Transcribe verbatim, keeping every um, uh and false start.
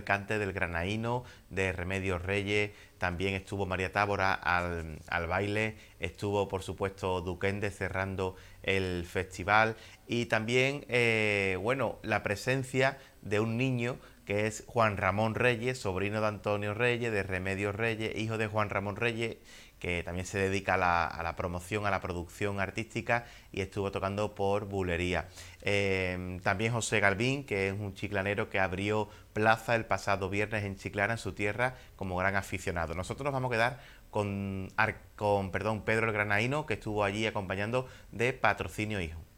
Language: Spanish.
cante del granaíno, de Remedios Reyes, también estuvo María Tábora al, al baile, estuvo por supuesto Duquende cerrando el festival y también, eh, bueno, la presencia de un niño que es Juan Ramón Reyes, sobrino de Antonio Reyes, de Remedios Reyes, hijo de Juan Ramón Reyes, que también se dedica a la, a la promoción, a la producción artística y estuvo tocando por Bulería. Eh, también José Galvín, que es un chiclanero que abrió plaza el pasado viernes en Chiclana, en su tierra, como gran aficionado. Nosotros nos vamos a quedar con, con perdón, Pedro el Granaíno, que estuvo allí acompañando de Patrocinio Hijo.